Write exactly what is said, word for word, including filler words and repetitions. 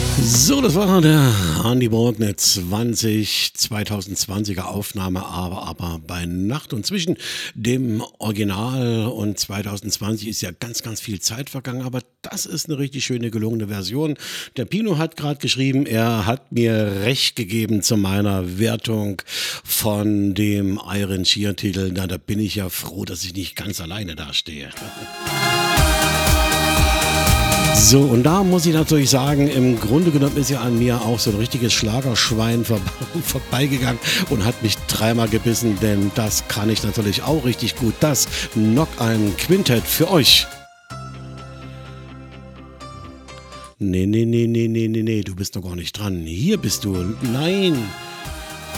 So, das war der Andy Borg, eine zwanzig, zweitausendzwanziger Aufnahme, aber, aber bei Nacht. Und zwischen dem Original und zweitausendzwanzig ist ja ganz, ganz viel Zeit vergangen, aber das ist eine richtig schöne, gelungene Version. Der Pino hat gerade geschrieben, er hat mir recht gegeben zu meiner Wertung von dem Iron Shear-Titel. Na, da bin ich ja froh, dass ich nicht ganz alleine dastehe. So, und da muss ich natürlich sagen, im Grunde genommen ist ja an mir auch so ein richtiges Schlagerschwein vor, vorbeigegangen und hat mich dreimal gebissen, denn das kann ich natürlich auch richtig gut. Das Knock-Ein Quintett für euch. Nee, nee, nee, nee, nee, nee, nee, du bist doch gar nicht dran. Hier bist du. Nein.